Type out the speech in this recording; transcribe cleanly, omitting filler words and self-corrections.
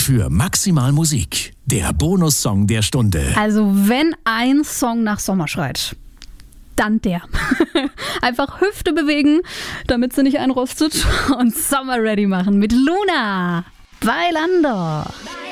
für Maximal Musik, der Bonussong der Stunde. Also wenn ein Song nach Sommer schreit, dann der. Einfach Hüfte bewegen, damit sie nicht einrostet und Summer ready machen mit Luna. Bailando.